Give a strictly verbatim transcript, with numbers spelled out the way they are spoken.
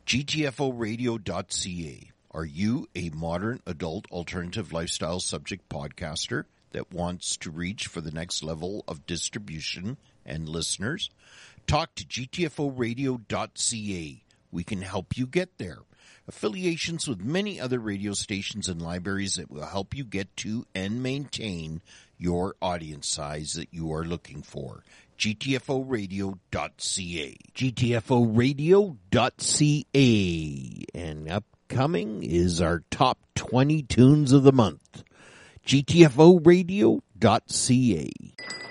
G T F O radio dot C A. Are you a modern adult alternative lifestyle subject podcaster that wants to reach for the next level of distribution and listeners? Talk to G T F O radio dot C A. We can help you get there. Affiliations with many other radio stations and libraries that will help you get to and maintain your audience size that you are looking for. G T F O radio dot C A. G T F O radio dot C A. And upcoming is our top twenty tunes of the month. G T F O radio dot C A.